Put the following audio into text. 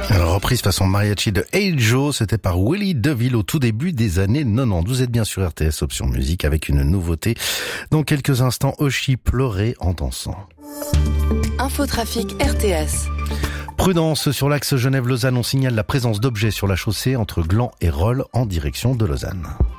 Alors, reprise façon mariachi de Hey Joe, c'était par Willy DeVille au tout début des années 90. Vous êtes bien sur RTS Option Musique avec une nouveauté. Dans quelques instants, Oshi pleurait en dansant. Infotrafic RTS. Prudence sur l'axe Genève-Lausanne, on signale la présence d'objets sur la chaussée entre Gland et Rolle en direction de Lausanne.